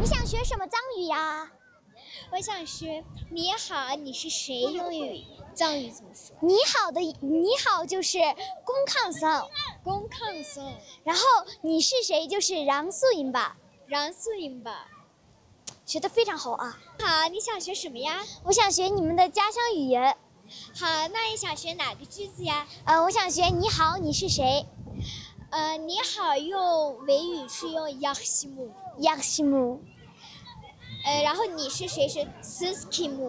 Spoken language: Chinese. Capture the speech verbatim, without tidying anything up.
你想学什么藏语呀？ 我想学你好，你是谁？用语藏语怎么说？ 你好的你好就是公抗桑， 公抗松， 然后你是谁就是让素音吧， 让素音吧。 学得非常好啊！ 好，你想学什么呀？ 我想学你们的家乡语言。 好，那你想学哪个句子呀？ 呃，我想学你好，你是谁？ 呃，你好用维语是用야시무， 雅西姆。 呃，然后你是谁是스스키무。